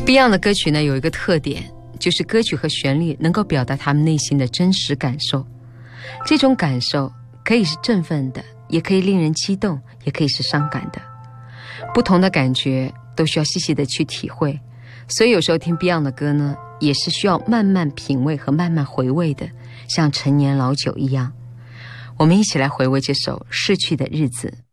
Beyond 的歌曲呢有一个特点，就是歌曲和旋律能够表达他们内心的真实感受。这种感受可以是振奋的，也可以令人激动，也可以是伤感的。不同的感觉都需要细细的去体会，所以有时候听 Beyond 的歌呢，也是需要慢慢品味和慢慢回味的，像陈年老酒一样。我们一起来回味这首《逝去的日子》。